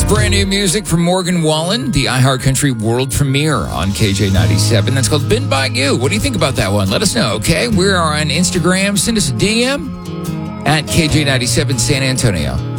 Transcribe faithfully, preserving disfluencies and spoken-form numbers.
brand new music from Morgan Wallen, the iHeartCountry world premiere on K J ninety-seven. That's called Been By You. What do you think about that one? Let us know, okay? We are on Instagram. Send us a D M at K J ninety-seven San Antonio.